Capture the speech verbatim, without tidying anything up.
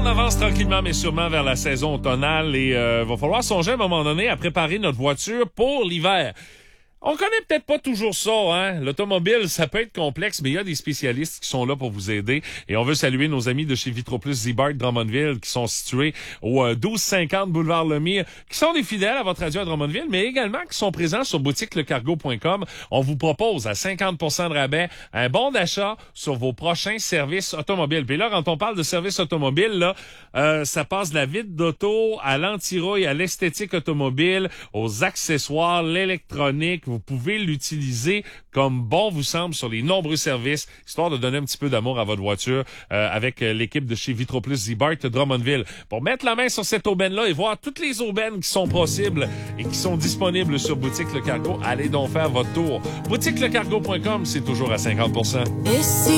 on avance tranquillement mais sûrement vers la saison automnale et euh, va falloir songer à un moment donné à préparer notre voiture pour l'hiver. On connaît peut-être pas toujours ça, hein. L'automobile, ça peut être complexe, mais il y a des spécialistes qui sont là pour vous aider. Et on veut saluer nos amis de chez Vitroplus Zibart Drummondville, qui sont situés au euh, douze cinquante boulevard Lemire, qui sont des fidèles à votre radio à Drummondville, mais également qui sont présents sur boutique le cargo point com. On vous propose à cinquante pour cent de rabais un bon d'achat sur vos prochains services automobiles. Puis là, quand on parle de services automobiles, là, euh, ça passe de la vide d'auto à l'anti-rouille, à l'esthétique automobile, aux accessoires, l'électronique. Vous pouvez l'utiliser comme bon vous semble sur les nombreux services, histoire de donner un petit peu d'amour à votre voiture euh, avec euh, l'équipe de chez Vitroplus Zibart Drummondville. Pour mettre la main sur cette aubaine-là et voir toutes les aubaines qui sont possibles et qui sont disponibles sur Boutique Le Cargo, allez donc faire votre tour. boutique le cargo point com, c'est toujours à cinquante pour cent. Et si